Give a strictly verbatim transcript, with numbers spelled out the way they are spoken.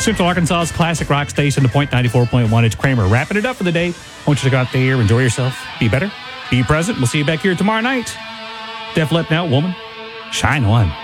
Central Arkansas's classic rock station, The Point ninety-four point one. It's Kramer wrapping it up for the day. I want you to go out there, enjoy yourself, be better, be present. We'll see you back here tomorrow night. Def Leppard out, woman. Shine on.